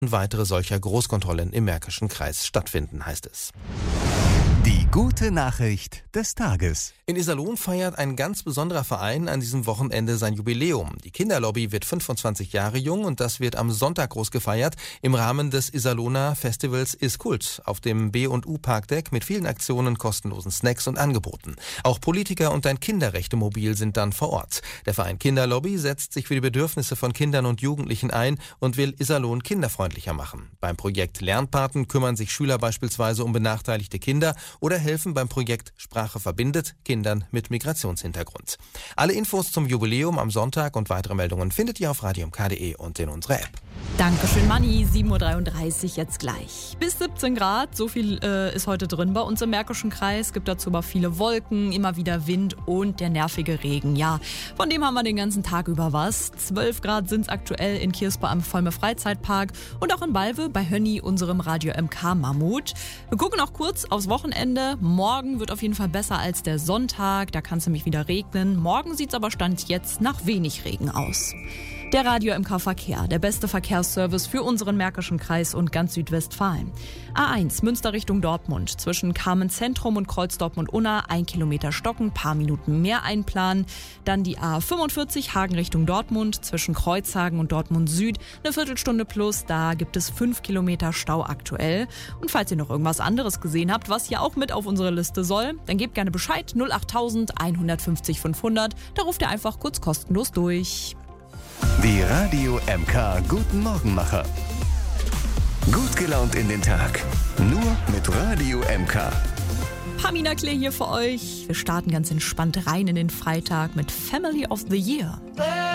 weitere solcher Großkontrollen im Märkischen Kreis stattfinden, heißt es. Die gute Nachricht des Tages. In Iserlohn feiert ein ganz besonderer Verein an diesem Wochenende sein Jubiläum. Die Kinderlobby wird 25 Jahre jung und das wird am Sonntag groß gefeiert im Rahmen des Iserlohner Festivals Iskult auf dem B&U Parkdeck mit vielen Aktionen, kostenlosen Snacks und Angeboten. Auch Politiker und ein Kinderrechtemobil sind dann vor Ort. Der Verein Kinderlobby setzt sich für die Bedürfnisse von Kindern und Jugendlichen ein und will Iserlohn kinderfreundlicher machen. Beim Projekt Lernpaten kümmern sich Schüler beispielsweise um benachteiligte Kinder oder helfen beim Projekt Sprache verbindet Kindern mit Migrationshintergrund. Alle Infos zum Jubiläum am Sonntag und weitere Meldungen findet ihr auf radiomk.de und in unserer App. Dankeschön, Manni. 7.33 Uhr jetzt gleich. Bis 17 Grad, so viel ist heute drin bei uns im Märkischen Kreis. Gibt dazu aber viele Wolken, immer wieder Wind und der nervige Regen. Ja, von dem haben wir den ganzen Tag über was. 12 Grad sind es aktuell in Kirspe am Vollmer Freizeitpark und auch in Balve bei Hönni, unserem Radio MK Mammut. Wir gucken auch kurz aufs Wochenende. Morgen wird auf jeden Fall besser als der Sonntag. Da kann es nämlich wieder regnen. Morgen sieht es aber Stand jetzt nach wenig Regen aus. Der Radio MK Verkehr, der beste Verkehrsservice für unseren Märkischen Kreis und ganz Südwestfalen. A1 Münster Richtung Dortmund, zwischen Carmen Zentrum und Kreuz Dortmund-Unna 1 Kilometer stocken, paar Minuten mehr einplanen. Dann die A45 Hagen Richtung Dortmund, zwischen Kreuzhagen und Dortmund Süd, eine Viertelstunde plus, da gibt es 5 Kilometer Stau aktuell. Und falls ihr noch irgendwas anderes gesehen habt, was hier auch mit auf unsere Liste soll, dann gebt gerne Bescheid, 08000 150 500, da ruft ihr einfach kurz kostenlos durch. Die Radio MK Guten Morgenmacher. Gut gelaunt in den Tag. Nur mit Radio MK. Pamina Klee hier für euch. Wir starten ganz entspannt rein in den Freitag mit Family of the Year.